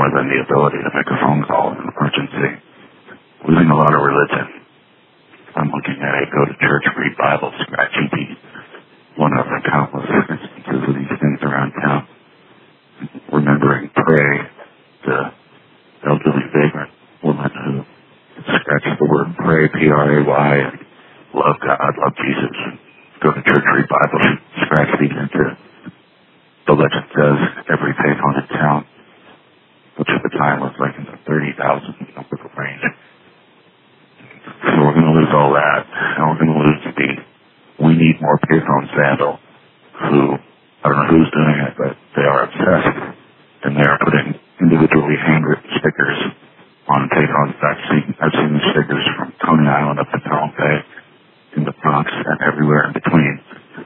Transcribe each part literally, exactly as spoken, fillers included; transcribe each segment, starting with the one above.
more than the ability to make a phone call in an emergency. Losing a lot of religion. I'm looking at a go to church, read Bible, scratch and beat. One of the countless instances of these things around town. Remembering pray, the elderly vagrant woman who scratched the word pray, P R A Y, and love God, love Jesus, and go to church, read Bible, scratch these into, the legend says, every payphone in town, which at the time was like in the thirty thousand number range. So we're going to lose all that, and we're going to lose the we need more payphone vandal, who, I don't know who's doing it, but they are obsessed, and they are putting individually handwritten stickers on payphones. I've seen, I've seen the stickers from Coney Island up to Pelham Bay, in the Bronx, and everywhere in between.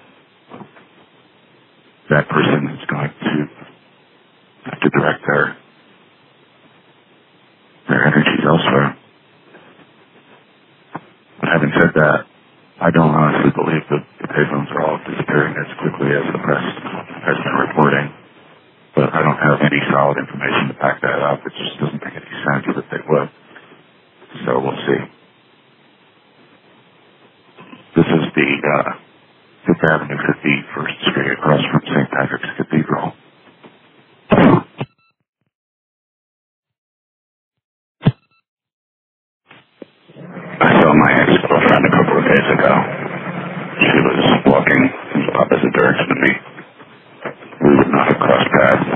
That person is going to have to direct their their energies elsewhere. But having said that, I don't honestly believe that the payphones are all disappearing as quickly as the press has been reporting. But I don't have any solid information to back that up. It just doesn't make any sense that they would. So we'll see. This is the uh, Fifth Avenue fifty-first Street across from Saint Patrick's Cathedral. I saw my ex-girlfriend a couple of days ago. She was walking in the opposite direction of me. We would not have crossed paths.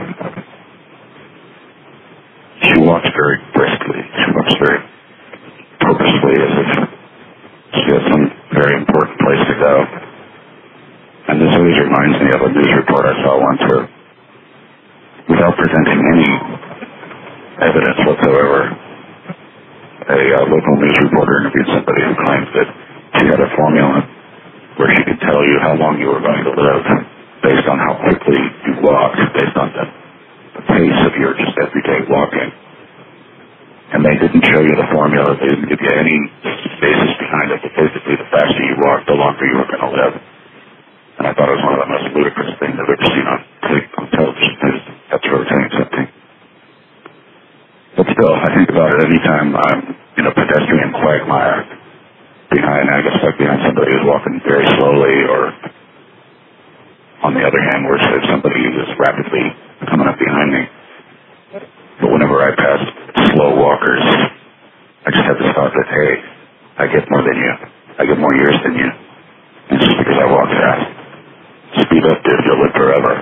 She walks very briskly. She walks very purposefully, as if she has some very important place to go. And this always reminds me of a news report I saw once where, without presenting any evidence whatsoever, a uh, local news reporter interviewed somebody who claimed that she had a formula where she could tell you how long you were going to live based on how quickly you walked, based on the, the pace of your just everyday walking. And they didn't show you the formula. They didn't give you any basis behind it. But basically, the faster you walked, the longer you were going to live. And I thought it was one of the most ludicrous things I've ever seen on, on television. That's really saying something. But still, I think about it anytime I'm in a pedestrian quagmire behind, I guess like behind somebody who's walking very slowly, or on the other hand, where if somebody is rapidly coming up behind me. But whenever I pass slow walkers, I just have this thought that, hey, I get more than you. I get more years than you. And it's just because I walk fast. Speed up, dude, you'll live forever.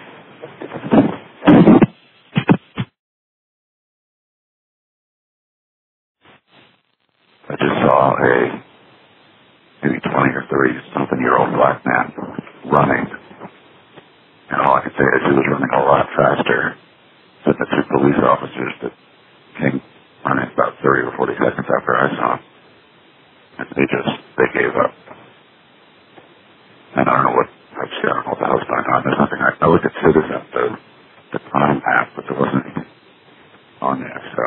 I just saw a maybe twenty or thirty something year old black man running. And all I could say is he was running a lot faster than the two police officers that came running about thirty or forty seconds after I saw him. And they just, they gave up. And I don't know what, actually I don't know what the hell's going on. There's nothing, I, I looked at Citizen, the, the crime map, but there wasn't anything on there, so.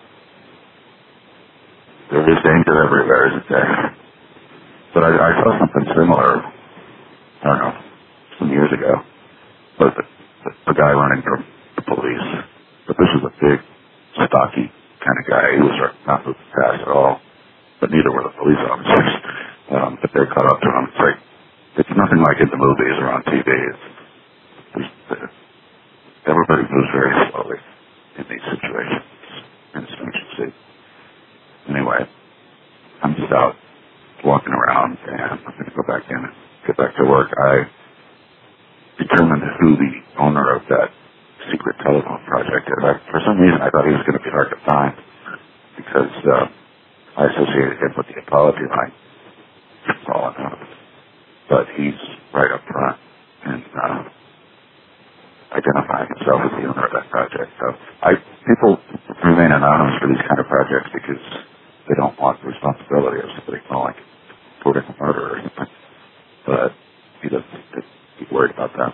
There is danger everywhere, isn't there? But I, I saw something similar, I don't know, some years ago. But the, the, the guy running from the police. But this was a big, stocky kind of guy. He was not moving fast at all. But neither were the police officers. Um, but they caught up to him. It's like, it's nothing like in the movies or on T V. It's, it's, uh, everybody moves very slowly in these situations. And it's emergency. Anyway, I'm just out walking around, and I'm going to go back in and get back to work. I determined who the owner of that secret telephone project is. I, for some reason, I thought he was going to be hard to find because uh, I associated him with the apology line. That's all I know. But he's right up front and uh, identifying himself as the owner of that project. So I, people remain anonymous for these kind of projects because they don't want the responsibility of somebody calling reporting a murder or anything. But he doesn't get worried about that.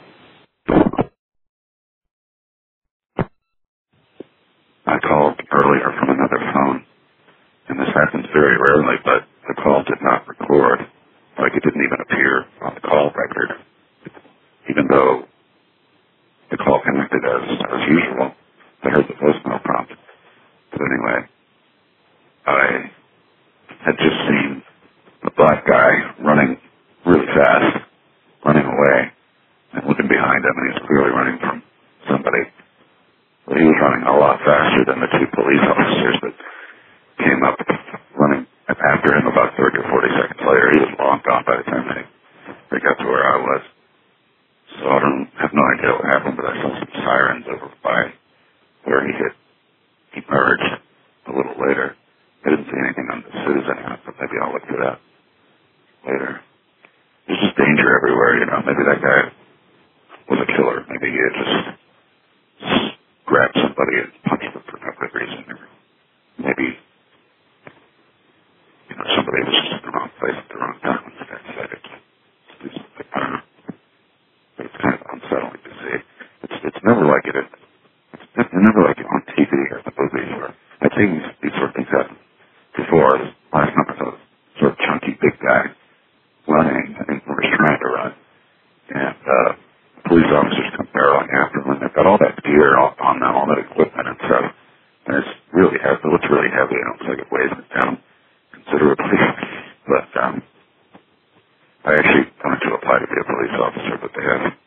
I called earlier from another phone, and this happens very rarely, but the call did not record. Like, it didn't even appear on the call record, even though the call connected as, as usual. I heard the voicemail prompt. than the two police officers that came up running after him about thirty or forty seconds later. He was long gone by the time they, they got to where I was. So I don't have no idea what happened, but I saw some sirens over by where he had emerged a little later. I didn't see anything on the Susan app, but maybe I'll look for that later. There's just danger everywhere, you know. Maybe that guy was a killer. Maybe he had just grabbed somebody and punched them for no good reason. Or maybe, you know, somebody was just in the wrong place at the wrong time and the guy decided to do something. I don't know. But it's kind of unsettling to see. It's it's never like it. It's never like it on T V or the movies. Or I've seen these, these sort of things happen before. Last time I saw a sort of chunky big guy running. I think we were trying to run. And uh, police officers come barreling after them. And they've got all that gear on them, all that equipment and stuff. And it's really heavy. It looks really heavy. It looks like it weighs it down considerably. But um, I actually wanted to apply to be a police officer, but they have